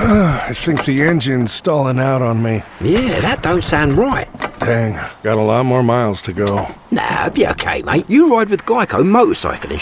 I think the engine's stalling out on me. Yeah, that don't sound right. Dang, got a lot more miles to go. Nah, be okay, mate. You ride with Geico Motorcyclists.